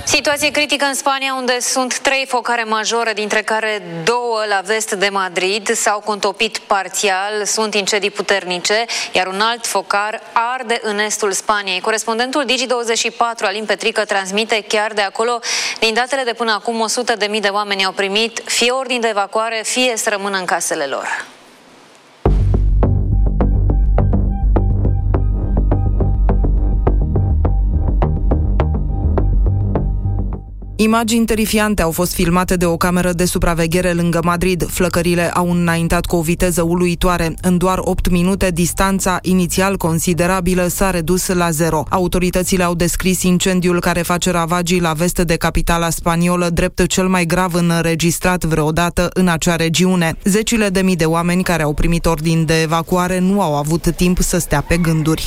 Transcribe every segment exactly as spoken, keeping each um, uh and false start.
Situație critică în Spania, unde sunt trei focare majore, dintre care două la vest de Madrid s-au contopit parțial, sunt incendii puternice, iar un alt focar arde în estul Spaniei. Corespondentul Digi douăzeci și patru, Alin Petrică, transmite chiar de acolo. Din datele de până acum, o sută de mii de oameni au primit fie ordin de evacuare, fie să rămână în casele lor. Imagini terifiante au fost filmate de o cameră de supraveghere lângă Madrid. Flăcările au înaintat cu o viteză uluitoare. În doar opt minute, distanța inițial considerabilă s-a redus la zero. Autoritățile au descris incendiul care face ravagii la vest de capitala spaniolă drept cel mai grav înregistrat vreodată în acea regiune. Zecile de mii de oameni care au primit ordin de evacuare nu au avut timp să stea pe gânduri.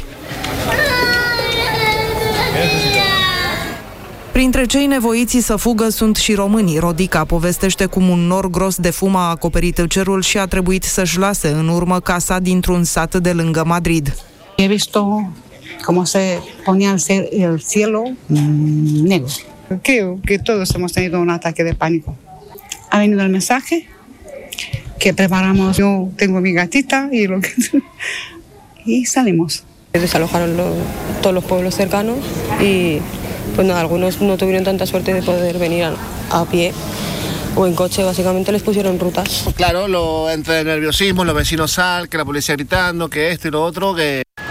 Printre cei nevoiți să fugă sunt și românii. Rodica povestește cum un nor gros de fum a acoperit cerul și a trebuit să-și lase în urmă casa dintr-un sat de lângă Madrid. He visto cómo se ponía el cielo negro. Creo que todos hemos tenido un ataque de pánico. Ha venido el mensaje que preparamos. Yo tengo mi gatita y lo que y salimos. Desalojaron lo, todos los pueblos cercanos y pues nada, algunos no tuvieron tanta suerte de poder venir a, a pie o en coche, básicamente les pusieron rutas. Claro, lo, entre el nerviosismo, los vecinos sal, que la policía gritando, que esto y lo otro, que...